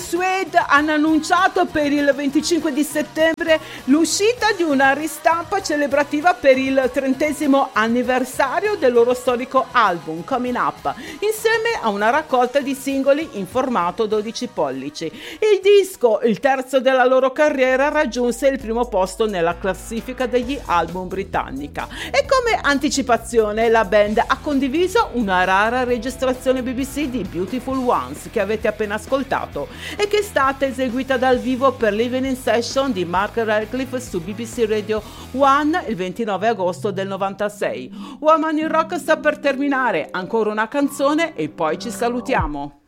Suede hanno annunciato per il 25 di settembre l'uscita di una ristampa celebrativa per il 30° anniversario del loro storico album Coming Up, insieme a una raccolta di singoli in formato 12 pollici. Il disco, il terzo della loro carriera, raggiunse il primo posto nella classifica degli album britannica e come anticipazione la band ha condiviso una rara registrazione BBC di Beautiful Ones che avete appena ascoltato e che è stata eseguita dal vivo per l'Evening Session di Mark Radcliffe su BBC Radio 1 il 29 agosto del 96. Woman in Rock sta per terminare, ancora una canzone e poi ci salutiamo.